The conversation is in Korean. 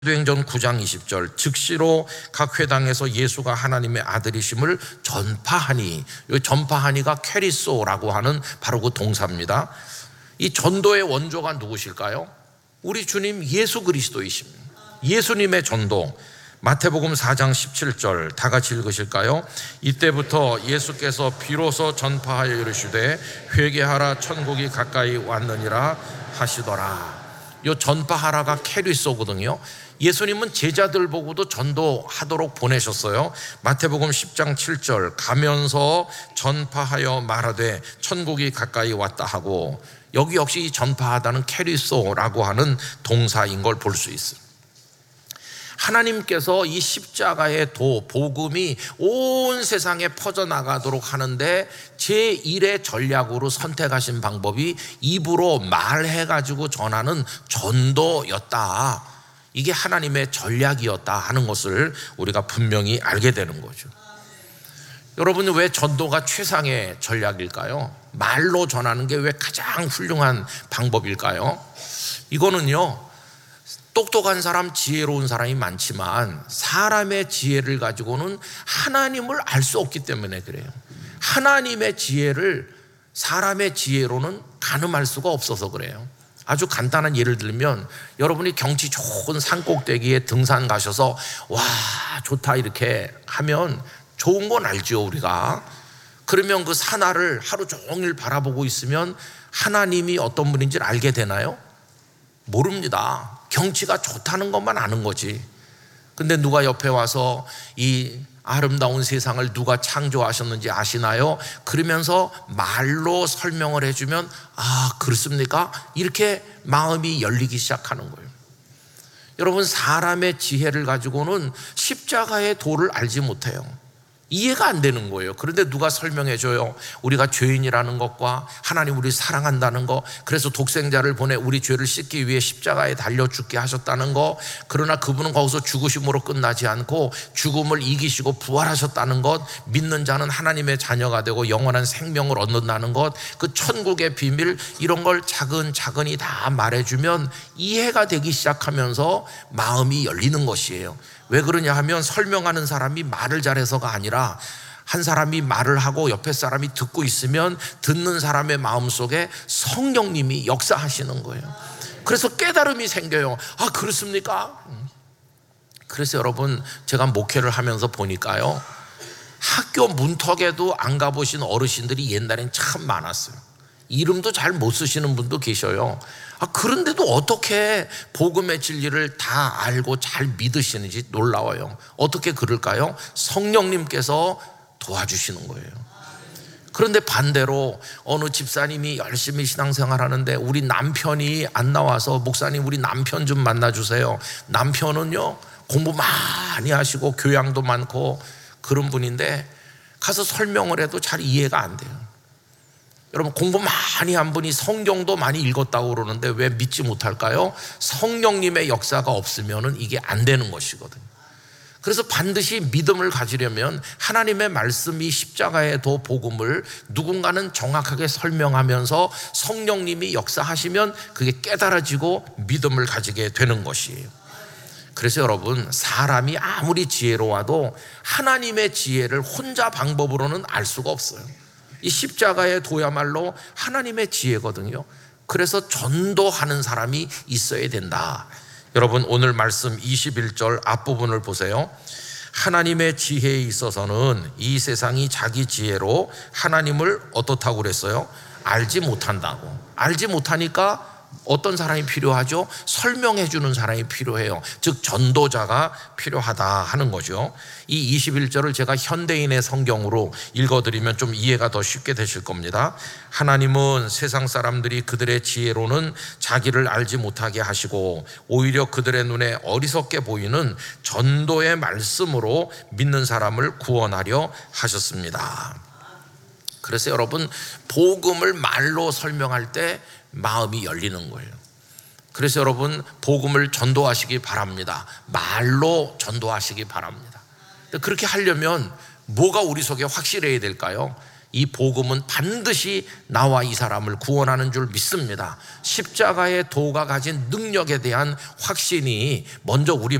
사도행전 9장 20절 즉시로 각 회당에서 예수가 하나님의 아들이심을 전파하니, 이 전파하니가 캐리소라고 하는 바로 그 동사입니다. 이 전도의 원조가 누구실까요? 우리 주님 예수 그리스도이십니다. 예수님의 전도. 마태복음 4장 17절 다 같이 읽으실까요? 이때부터 예수께서 비로소 전파하여 이르시되 회개하라 천국이 가까이 왔느니라 하시더라. 이 전파하라가 캐리소거든요. 예수님은 제자들 보고도 전도하도록 보내셨어요. 마태복음 10장 7절 가면서 전파하여 말하되 천국이 가까이 왔다 하고, 여기 역시 이 전파하다는 캐리소라고 하는 동사인 걸 볼 수 있어요. 하나님께서 이 십자가의 복음이 온 세상에 퍼져나가도록 하는데 제1의 전략으로 선택하신 방법이 입으로 말해가지고 전하는 전도였다. 이게 하나님의 전략이었다 하는 것을 우리가 분명히 알게 되는 거죠. 여러분, 왜 전도가 최상의 전략일까요? 말로 전하는 게 왜 가장 훌륭한 방법일까요? 이거는요, 똑똑한 사람, 지혜로운 사람이 많지만 사람의 지혜를 가지고는 하나님을 알 수 없기 때문에 그래요. 하나님의 지혜를 사람의 지혜로는 가늠할 수가 없어서 그래요. 아주 간단한 예를 들면, 여러분이 경치 좋은 산꼭대기에 등산 가셔서 와 좋다 이렇게 하면 좋은 건 알죠 우리가. 그러면 그 산하를 하루 종일 바라보고 있으면 하나님이 어떤 분인지를 알게 되나요? 모릅니다. 경치가 좋다는 것만 아는 거지. 근데 누가 옆에 와서 이 아름다운 세상을 누가 창조하셨는지 아시나요? 그러면서 말로 설명을 해주면 아 그렇습니까? 이렇게 마음이 열리기 시작하는 거예요. 여러분, 사람의 지혜를 가지고는 십자가의 도를 알지 못해요. 이해가 안 되는 거예요. 그런데 누가 설명해 줘요. 우리가 죄인이라는 것과 하나님 우리 사랑한다는 것, 그래서 독생자를 보내 우리 죄를 씻기 위해 십자가에 달려 죽게 하셨다는 것, 그러나 그분은 거기서 죽으심으로 끝나지 않고 죽음을 이기시고 부활하셨다는 것, 믿는 자는 하나님의 자녀가 되고 영원한 생명을 얻는다는 것, 그 천국의 비밀, 이런 걸 차근차근히 다 말해주면 이해가 되기 시작하면서 마음이 열리는 것이에요. 왜 그러냐 하면 설명하는 사람이 말을 잘해서가 아니라 한 사람이 말을 하고 옆에 사람이 듣고 있으면 듣는 사람의 마음속에 성령님이 역사하시는 거예요. 그래서 깨달음이 생겨요. 아 그렇습니까? 그래서 여러분, 제가 목회를 하면서 보니까요, 학교 문턱에도 안 가보신 어르신들이 옛날엔 참 많았어요. 이름도 잘 못 쓰시는 분도 계셔요. 그런데도 어떻게 복음의 진리를 다 알고 잘 믿으시는지 놀라워요. 어떻게 그럴까요? 성령님께서 도와주시는 거예요. 그런데 반대로 어느 집사님이 열심히 신앙생활 하는데 우리 남편이 안 나와서 목사님 우리 남편 좀 만나주세요. 남편은요 공부 많이 하시고 교양도 많고 그런 분인데 가서 설명을 해도 잘 이해가 안 돼요. 여러분, 공부 많이 한 분이 성경도 많이 읽었다고 그러는데 왜 믿지 못할까요? 성령님의 역사가 없으면 이게 안 되는 것이거든요. 그래서 반드시 믿음을 가지려면 하나님의 말씀이 십자가의 도 복음을 누군가는 정확하게 설명하면서 성령님이 역사하시면 그게 깨달아지고 믿음을 가지게 되는 것이에요. 그래서 여러분, 사람이 아무리 지혜로워도 하나님의 지혜를 혼자 방법으로는 알 수가 없어요. 이 십자가의 도야말로 하나님의 지혜거든요. 그래서 전도하는 사람이 있어야 된다. 여러분, 오늘 말씀 21절 앞부분을 보세요. 하나님의 지혜에 있어서는 이 세상이 자기 지혜로 하나님을 어떻다고 그랬어요? 알지 못한다고. 알지 못하니까 어떤 사람이 필요하죠? 설명해 주는 사람이 필요해요. 즉 전도자가 필요하다 하는 거죠. 이 21절을 제가 현대인의 성경으로 읽어드리면 좀 이해가 더 쉽게 되실 겁니다. 하나님은 세상 사람들이 그들의 지혜로는 자기를 알지 못하게 하시고 오히려 그들의 눈에 어리석게 보이는 전도의 말씀으로 믿는 사람을 구원하려 하셨습니다. 그래서 여러분, 복음을 말로 설명할 때 마음이 열리는 거예요. 그래서 여러분, 복음을 전도하시기 바랍니다. 말로 전도하시기 바랍니다. 그렇게 하려면 뭐가 우리 속에 확실해야 될까요? 이 복음은 반드시 나와 이 사람을 구원하는 줄 믿습니다. 십자가의 도가 가진 능력에 대한 확신이 먼저 우리